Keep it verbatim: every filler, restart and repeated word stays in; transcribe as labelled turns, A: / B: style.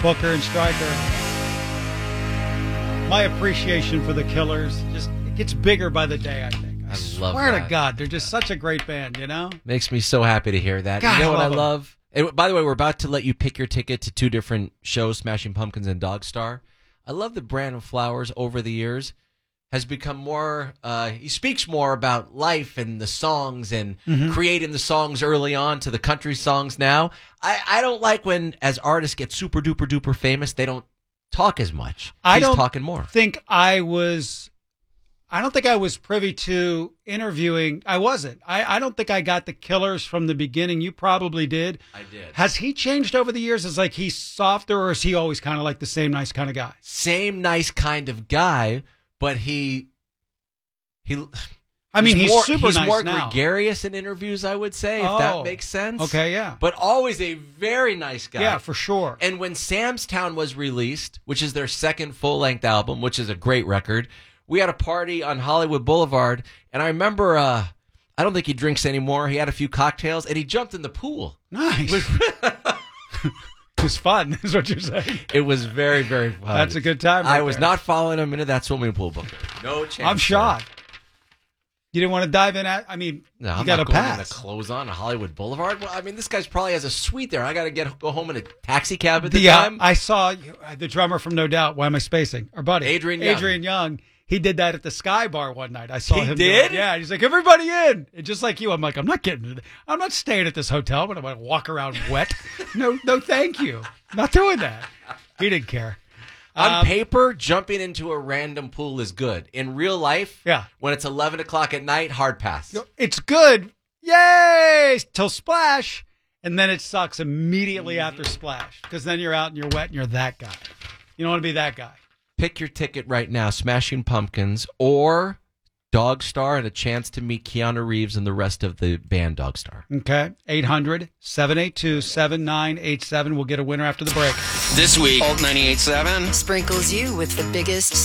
A: Booker and Stryker. My appreciation for the Killers just it gets bigger by the day, I think. I,
B: I love
A: swear
B: that.
A: to God, they're just such a great band, you know?
B: Makes me so happy to hear that.
A: God,
B: you know
A: I
B: what I
A: love 'em.
B: love? And by the way, we're about to let you pick your ticket to two different shows, Smashing Pumpkins and Dogstar. I love that Brandon Flowers over the years has become more, uh, he speaks more about life and the songs and
A: Mm-hmm.
B: creating the songs early on to the country songs now. I, I don't like when, as artists get super duper duper famous, they don't talk as much.
A: I
B: He's
A: don't
B: talking more.
A: think I was, I don't think I was privy to interviewing. I wasn't. I, I don't think I got the Killers from the beginning. You probably did.
B: I did.
A: Has he changed over the years? Is like he's softer, or is he always kind of like the same nice kind of guy?
B: Same nice kind of guy, but he, he,
A: I mean, he's,
B: more,
A: super
B: he's
A: nice
B: more
A: now.
B: gregarious in interviews, I would say, if
A: Oh,
B: that makes sense.
A: Okay, yeah.
B: But always a very nice guy.
A: Yeah, for sure.
B: And when Sam's Town was released, which is their second full-length album, which is a great record, we had a party on Hollywood Boulevard, and I remember, uh, I don't think he drinks anymore. He had a few cocktails, and he jumped in the pool.
A: Nice. It was fun, is what you're saying.
B: It was very, very fun.
A: That's a good time right
B: I was
A: there.
B: not following him into that swimming pool, Booker. No chance.
A: I'm shocked. You didn't want to dive in at, I mean,
B: No,
A: you
B: I'm
A: got
B: not
A: to
B: going in
A: pass.
B: the clothes on a Hollywood Boulevard. Well, I mean, this guy's probably has a suite there. I got to get go home in a taxi cab at the
A: The, uh,
B: time.
A: I saw you- uh, the drummer from No Doubt. Why am I spacing? Our buddy
B: Adrian Young.
A: Adrian Young. He did that at the Sky Bar one night. I saw
B: He
A: him. do
B: did?
A: it. Yeah. He's like, everybody in. And just like you, I'm like, I'm not getting. I'm not staying at this hotel. But I'm going to walk around wet. no, no, thank you. Not doing that. He didn't care.
B: On
A: Um,
B: paper, jumping into a random pool is good. In real life,
A: Yeah.
B: when it's eleven o'clock at night, hard pass.
A: It's good. Yay! Till splash. And then it sucks immediately after splash. Because then you're out and you're wet and you're that guy. You don't want to be that guy.
B: Pick your ticket right now, Smashing Pumpkins or Dogstar, and a chance to meet Keanu Reeves and the rest of the band Dogstar.
A: Okay. eight hundred, seven eight two, seven nine eight seven. We'll get a winner after the break.
C: This week, Alt ninety-eight point seven.
D: Sprinkles you with the biggest